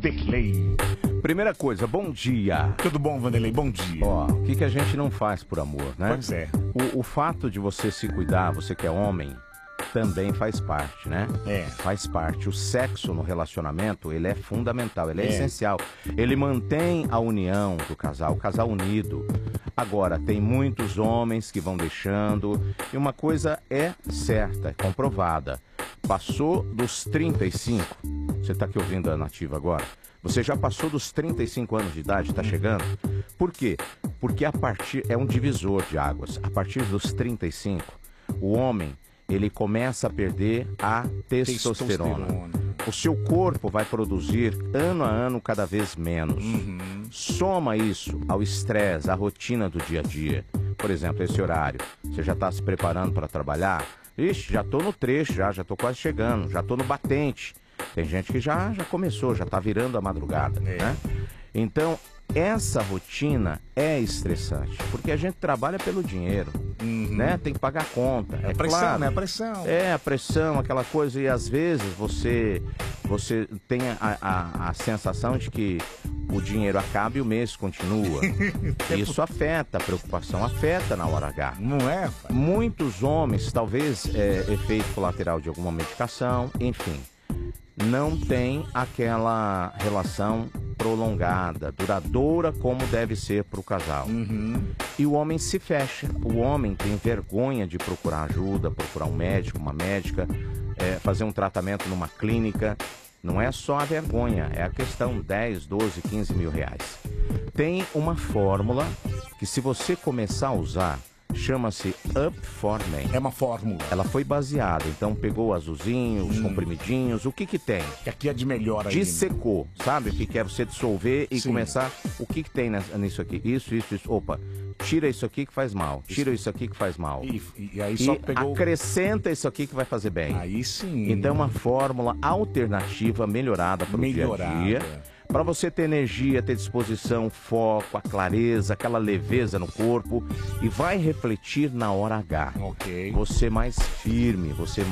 Vanderlei. Primeira coisa, bom dia. Tudo bom, Vanderlei? Bom dia. Ó, o que a gente não faz por amor, né? Pois é. O fato de você se cuidar, você que é homem, também faz parte, né? É. Faz parte. O sexo no relacionamento, ele é fundamental, ele é essencial. Ele mantém a união do casal, o casal unido. Agora, tem muitos homens que vão deixando, e uma coisa é certa, é comprovada. Passou dos 35, você está aqui ouvindo a Nativa agora, você já passou dos 35 anos de idade, está chegando? Por quê? Porque é um divisor de águas. A partir dos 35, o homem, ele começa a perder a testosterona. O seu corpo vai produzir, ano a ano, cada vez menos. Soma isso ao estresse, à rotina do dia a dia. Por exemplo, esse horário, você já está se preparando para trabalhar? Ixi, já tô no trecho, já tô quase chegando, já tô no batente. Tem gente que já começou, já tá virando a madrugada, né? Então, essa rotina é estressante, porque a gente trabalha pelo dinheiro, né? Tem que pagar a conta. É pressão, claro, né? A pressão. É, a pressão, aquela coisa, e às vezes você tem a sensação de que o dinheiro acaba e o mês continua. Isso afeta, a preocupação afeta na hora H. Não é? Muitos homens, talvez efeito colateral de alguma medicação, enfim, não tem aquela relação prolongada, duradoura como deve ser para o casal. E o homem se fecha, o homem tem vergonha de procurar ajuda, procurar um médico, uma médica, fazer um tratamento numa clínica. Não é só a vergonha, é a questão 10, 12, 15 mil reais. Tem uma fórmula que, se você começar a usar, chama-se Up for Men. É uma fórmula. Ela foi baseada, então pegou o azulzinho, os comprimidinhos, o que tem? Que aqui é de melhor aí. Dissecou, sabe? O que é você dissolver e começar, o que tem nisso aqui? Isso. Opa, tira isso aqui que faz mal, tira isso aqui que faz mal. E aí só pegou... acrescenta isso aqui que vai fazer bem. Aí sim. Então, uma fórmula alternativa melhorada para o dia a dia. Para você ter energia, ter disposição, foco, a clareza, aquela leveza no corpo, e vai refletir na hora H. Ok. Você mais firme,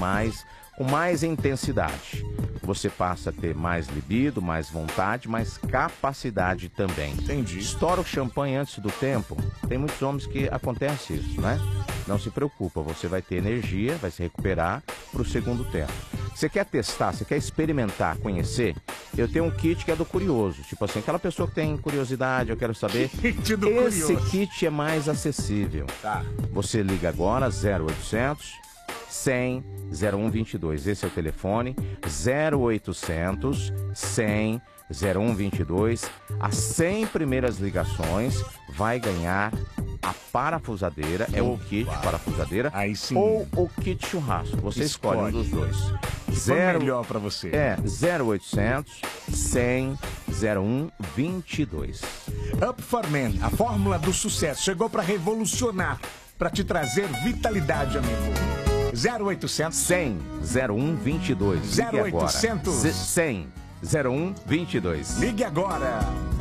com mais intensidade. Você passa a ter mais libido, mais vontade, mais capacidade também. Entendi. Estoura o champanhe antes do tempo. Tem muitos homens que acontece isso, né? Não se preocupa, você vai ter energia, vai se recuperar para o segundo tempo. Você quer testar, você quer experimentar, conhecer? Eu tenho um kit que é do curioso. Tipo assim, aquela pessoa que tem curiosidade, eu quero saber. Kit do Esse curioso. kit é mais acessível. Tá. Você liga agora, 0800 100 0122. Esse é o telefone. 0800 100 0122. As 100 primeiras ligações vai ganhar a parafusadeira, é o kit parafusadeira, aí sim. ou o kit churrasco. Você escolhe um dos dois. Melhor para você. 0800 100 0122. Up for Men, a fórmula do sucesso. Chegou para revolucionar, para te trazer vitalidade, amigo. 0800 100 0122. 0800 100 0122. Ligue agora.